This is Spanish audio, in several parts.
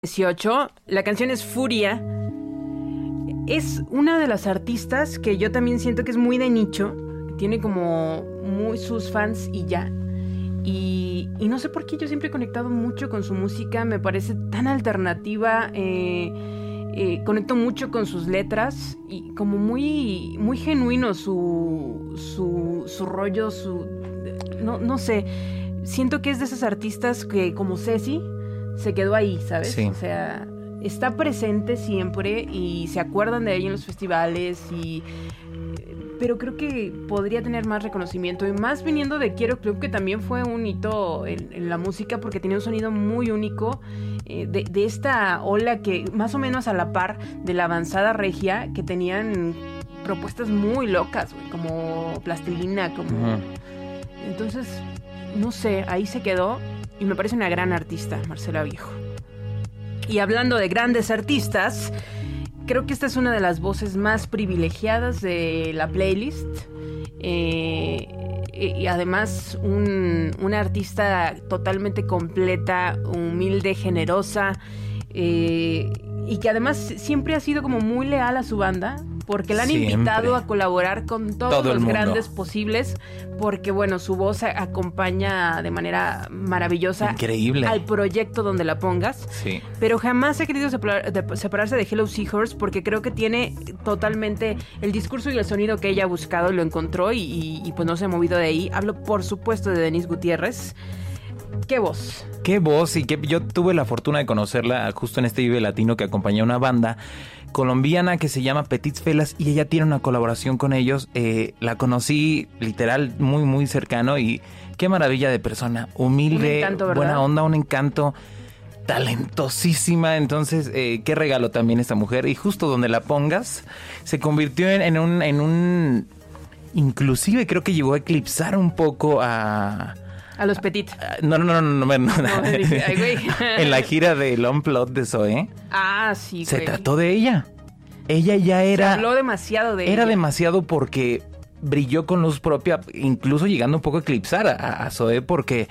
18. La canción es Furia. Es una de las artistas que yo también siento que es muy de nicho. Tiene como muy sus fans y ya. Y no sé por qué yo siempre he conectado mucho con su música. Me parece tan alternativa. Conecto mucho con sus letras. Y como muy, muy genuino su rollo. No sé. Siento que es de esas artistas que, como Ceci, se quedó ahí, ¿sabes? Sí. O sea, está presente siempre y se acuerdan de ella en los festivales pero creo que podría tener más reconocimiento y más viniendo de Quiero Club, que también fue un hito en la música porque tenía un sonido muy único de esta ola que más o menos a la par de la avanzada regia, que tenían propuestas muy locas, güey, como Plastilina, como... Entonces, no sé, ahí se quedó. Y me parece una gran artista, Marcela Viejo. Y hablando de grandes artistas, creo que esta es una de las voces más privilegiadas de la playlist. Y además una artista totalmente completa, humilde, generosa. Y que además siempre ha sido como muy leal a su banda. Porque la han invitado a colaborar con todos los grandes posibles. Porque, bueno, su voz acompaña de manera maravillosa. Increíble. Al proyecto donde la pongas. Sí. Pero jamás he querido separarse de Hello Seahorse porque creo que tiene totalmente el discurso y el sonido que ella ha buscado y lo encontró y pues no se ha movido de ahí. Hablo, por supuesto, de Denise Gutiérrez. ¿Qué voz? Qué voz, y que yo tuve la fortuna de conocerla justo en este Vive Latino que acompañó a una banda colombiana que se llama Petits Felas y ella tiene una colaboración con ellos. La conocí literal muy muy cercano y qué maravilla de persona, humilde, un encanto, ¿verdad? Buena onda, un encanto, talentosísima. Entonces qué regalo también esta mujer, y justo donde la pongas se convirtió en un inclusive creo que llegó a eclipsar un poco a los Petit. No. Ay, güey. En la gira del Unplugged de Zoé. Ah, sí, se güey. trató de ella. Ella ya era... Se habló demasiado de ella. Era demasiado porque brilló con luz propia, incluso llegando un poco a eclipsar a Zoé, porque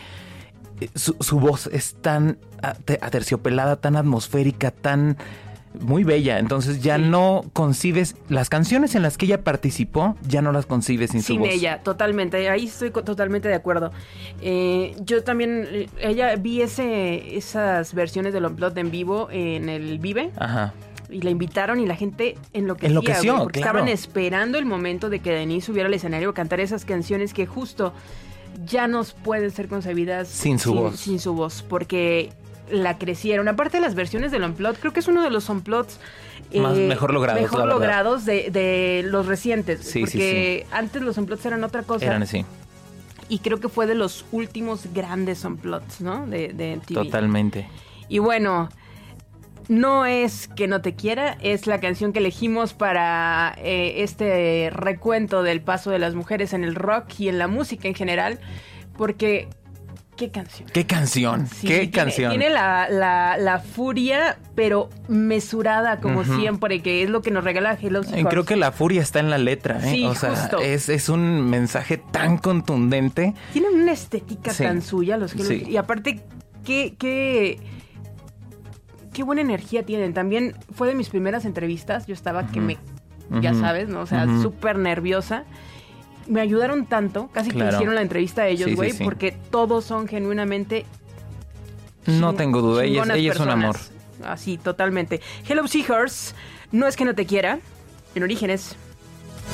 su voz es tan aterciopelada, tan atmosférica, tan... muy bella. Entonces ya no concibes las canciones en las que ella participó, ya no las concibes sin su voz. Sin ella, totalmente. Ahí estoy totalmente de acuerdo. Yo también vi esas versiones del Unplugged en vivo en el Vive. Ajá. Y la invitaron y la gente enloqueció, güey, porque estaban esperando el momento de que Denise subiera al escenario a cantar esas canciones que justo ya no pueden ser concebidas sin su voz. Sin su voz, porque la crecieron. Aparte de las versiones del Unplugged, creo que es uno de los Unplugged mejor logrados de los recientes. Sí, porque antes los Unplugged eran otra cosa. Eran así. Y creo que fue de los últimos grandes Unplugged, ¿no? De MTV. Totalmente. Y bueno, no es que no te quiera, es la canción que elegimos para este recuento del paso de las mujeres en el rock y en la música en general. Porque... ¿qué canción? ¿Qué canción? Sí, ¿Qué canción? Tiene la furia, pero mesurada como siempre, que es lo que nos regala Hello Seahorse. Creo que la furia está en la letra, ¿eh? Sí, o sea, justo. Es un mensaje tan contundente. Tienen una estética tan suya los Hello Seahorse. Y aparte, qué buena energía tienen. También fue de mis primeras entrevistas. Yo estaba ya sabes, ¿no? O sea, súper nerviosa. Me ayudaron tanto, casi que hicieron la entrevista a ellos, güey, porque todos son genuinamente... No tengo duda, ella es un amor. Así, totalmente. Hello Seahorse, no es que no te quiera, en Orígenes.